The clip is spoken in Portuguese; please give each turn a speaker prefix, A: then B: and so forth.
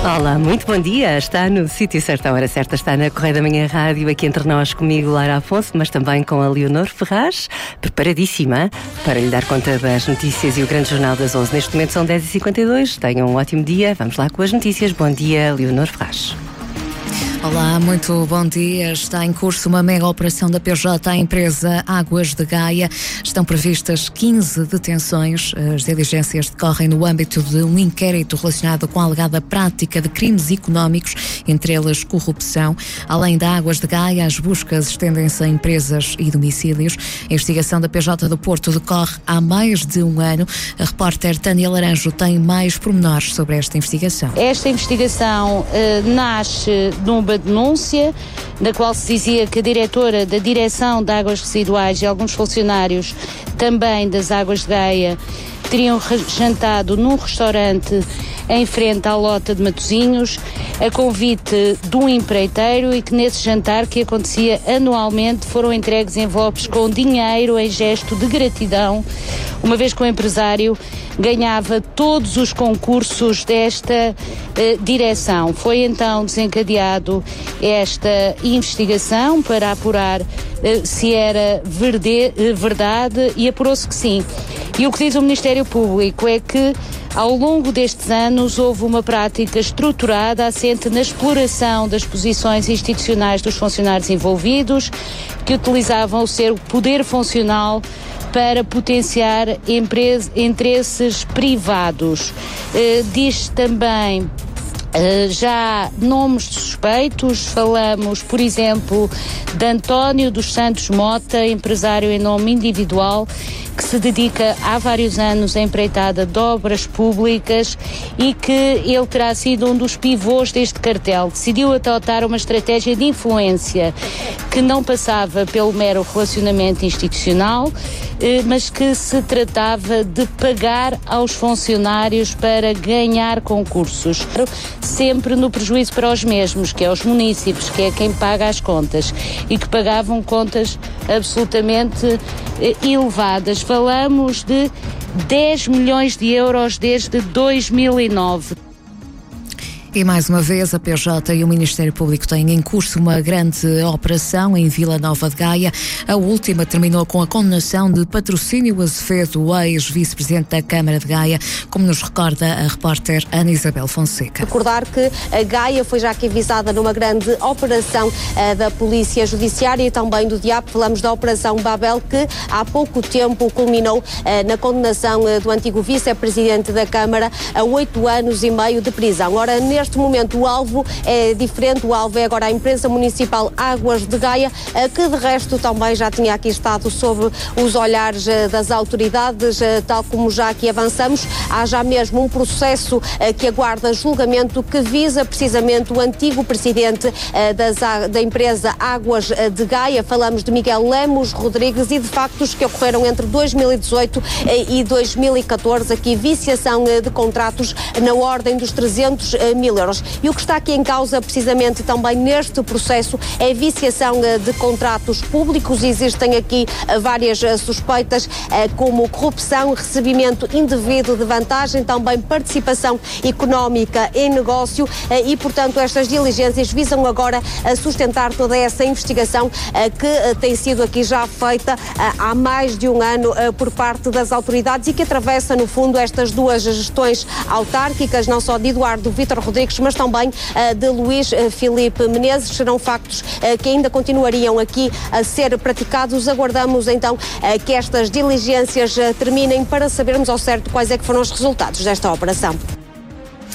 A: Olá, muito bom dia. Está no sítio certo, à hora certa. Está na Correia da Manhã Rádio, aqui entre nós, comigo, Lara Afonso, mas também com a Leonor Ferraz, preparadíssima para lhe dar conta das notícias e o grande jornal das 11. Neste momento são 10h52. Tenham um ótimo dia. Vamos lá com as notícias. Bom dia, Leonor Ferraz.
B: Olá, muito bom dia. Está em curso uma mega operação da PJ à empresa Águas de Gaia. Estão previstas 15 detenções. As diligências decorrem no âmbito de um inquérito relacionado com a alegada prática de crimes económicos, entre eles corrupção. Além da Águas de Gaia, as buscas estendem-se a empresas e domicílios. A investigação da PJ do Porto decorre há mais de um ano. A repórter Tânia Laranjo tem mais pormenores sobre esta investigação.
C: Esta investigação nasce numa denúncia, na qual se dizia que a diretora da Direção de Águas Residuais e alguns funcionários também das Águas de Gaia teriam jantado num restaurante em frente à Lota de Matosinhos, a convite de um empreiteiro, e que nesse jantar, que acontecia anualmente, foram entregues envelopes com dinheiro em gesto de gratidão, uma vez que o empresário ganhava todos os concursos desta direção. Foi então desencadeado esta investigação para apurar se era verdade, e apurou-se que sim. E o que diz o Ministério Público é que ao longo destes anos houve uma prática estruturada assente na exploração das posições institucionais dos funcionários envolvidos, que utilizavam o seu poder funcional para potenciar interesses privados. Diz também já nomes de suspeitos. Falamos, por exemplo, de António dos Santos Mota, empresário em nome individual, que se dedica há vários anos à empreitada de obras públicas e que ele terá sido um dos pivôs deste cartel. Decidiu adotar uma estratégia de influência que não passava pelo mero relacionamento institucional, mas que se tratava de pagar aos funcionários para ganhar concursos, sempre no prejuízo para os mesmos, que é os munícipes, que é quem paga as contas, e que pagavam contas absolutamente elevadas. Falamos de 10 milhões de euros desde 2009.
B: E mais uma vez a PJ e o Ministério Público têm em curso uma grande operação em Vila Nova de Gaia. A última terminou com a condenação de Patrocínio Azevedo, o ex-vice-presidente da Câmara de Gaia, como nos recorda a repórter Ana Isabel Fonseca.
D: Recordar que a Gaia foi já aqui avisada numa grande operação da Polícia Judiciária e também do DIAP. Falamos da Operação Babel, que há pouco tempo culminou na condenação do antigo vice-presidente da Câmara a 8 anos e meio de prisão. Ora, neste momento o alvo é diferente. O alvo é agora a empresa municipal Águas de Gaia, que de resto também já tinha aqui estado sob os olhares das autoridades, tal como já aqui avançamos. Há já mesmo um processo que aguarda julgamento, que visa precisamente o antigo presidente da empresa Águas de Gaia. Falamos de Miguel Lemos Rodrigues e de factos que ocorreram entre 2018 e 2014, aqui viciação de contratos na ordem dos 300 mil euros. E o que está aqui em causa, precisamente também neste processo, é a viciação de contratos públicos. Existem aqui várias suspeitas, como corrupção, recebimento indevido de vantagem, também participação económica em negócio, e, portanto, estas diligências visam agora sustentar toda essa investigação que tem sido aqui já feita há mais de um ano por parte das autoridades e que atravessa, no fundo, estas duas gestões autárquicas, não só de Eduardo Vítor Rodrigues, mas também de Luís Filipe Menezes. Serão factos que ainda continuariam aqui a ser praticados. Aguardamos então que estas diligências terminem para sabermos ao certo quais é que foram os resultados desta operação.